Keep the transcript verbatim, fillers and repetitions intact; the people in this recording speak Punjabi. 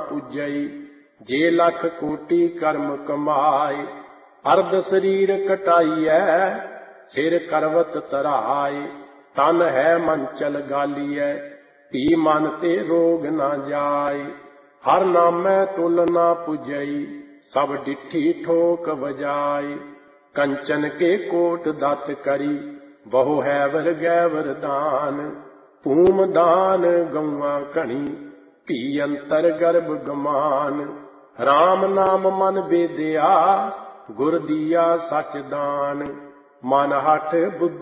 ਪੁਜਈ। ਜੇ ਲੱਖ ਕੋਟੀ ਕਰਮ ਕਮਾਏ, ਅਰਧ ਸਰੀਰ ਕਟਾਈਐ, ਸਿਰ ਕਰਵਤ ਧਰਾਏ। ਤਨ ਹੈ ਮੰਚਲ ਗਾਲੀਐ, ਭੀ ਮਨ ਤੇ ਰੋਗ ਨਾ ਜਾਏ। ਹਰ ਨਾਮੈ ਤੁਲ ਨਾ ਪੁਜਈ, ਸਭ ਡਿਠੀ ਠੋਕ ਵਜਾਏ। ਕੰਚਨ ਕੇ ਕੋਟ ਦਤ ਕਰੀ, ਬਹੁ ਹੈ ਵਰ ਗੈ ਵਰਦਾਨ। ਭੂਮ ਦਾਨ ਗਊਆਂ ਘਣੀ, ਭੀ ਅੰਤਰ ਗਰਭ ਗਮਾਨ। ਰਾਮ ਨਾਮ ਮਨ ਬੇਦਿਆ, ਗੁਰ ਦੀਆ ਸਚ ਦਾਨ। ਮਨ ਹਠ ਬੁੱਧੀ